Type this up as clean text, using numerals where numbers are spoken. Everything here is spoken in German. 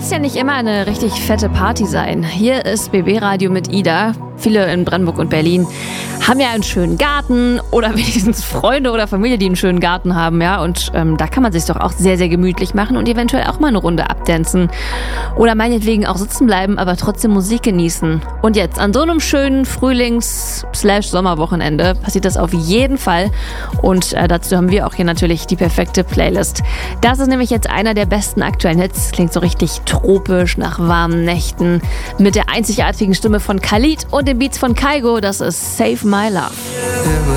muss ja nicht immer eine richtig fette Party sein. Hier ist BB Radio mit Ida. Viele in Brandenburg und Berlin haben ja einen schönen Garten oder wenigstens Freunde oder Familie, die einen schönen Garten haben, ja. Und da kann man sich doch auch sehr, sehr gemütlich machen und eventuell auch mal eine Runde abdancen. Oder meinetwegen auch sitzen bleiben, aber trotzdem Musik genießen. Und jetzt an so einem schönen Frühlings-/Sommerwochenende passiert das auf jeden Fall. Und dazu haben wir auch hier natürlich die perfekte Playlist. Das ist nämlich jetzt einer der besten aktuellen Hits. Klingt so richtig tropisch nach warmen Nächten mit der einzigartigen Stimme von Khalid und den Beats von Kygo. Das ist Save My Love.